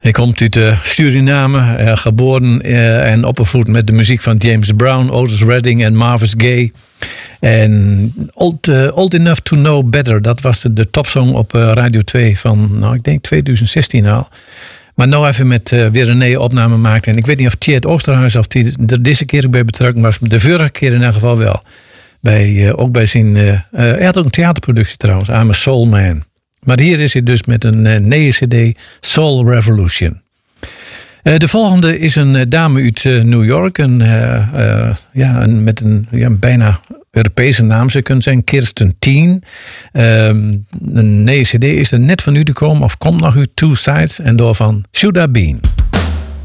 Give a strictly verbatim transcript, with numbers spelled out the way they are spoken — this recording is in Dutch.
Hij komt uit uh, Suriname, uh, geboren uh, en opgevoed met de muziek van James Brown, Otis Redding en Marvin Gaye. En old, uh, old Enough to Know Better, dat was de, de topsong op uh, Radio twee van, nou ik denk twintig zestien al. Maar nou even met uh, weer een nieuwe opname maakt. En ik weet niet of Tjeerd Oosterhuis of die er deze keer ook bij betrokken was. De vorige keer in elk geval wel. Bij, uh, ook bij zijn, uh, uh, hij had ook een theaterproductie trouwens, I'm a Soul Man. Maar hier is hij dus met een uh, nieuwe cd, Soul Revolution. Uh, de volgende is een uh, dame uit uh, New York. Een, uh, uh, ja, een, met een ja, bijna Europese naam, ze kunnen zijn, Kirsten Teen. Um, een nieuwe cd is er net van u gekomen, of komt nog uit Two Sides. En door van Should I Been.